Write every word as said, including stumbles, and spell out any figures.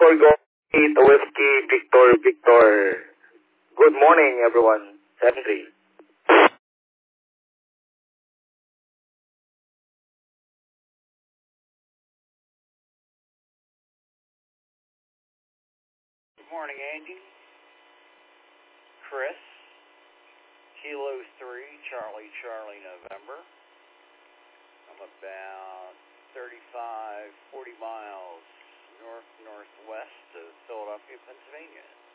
Victor Golf, Whiskey, Victor, Victor. Good morning, everyone. Henry. Good morning, Andy. Chris. Kilo three, Charlie, Charlie, November. I'm about thirty-five, forty miles north-northwest of Philadelphia, Pennsylvania.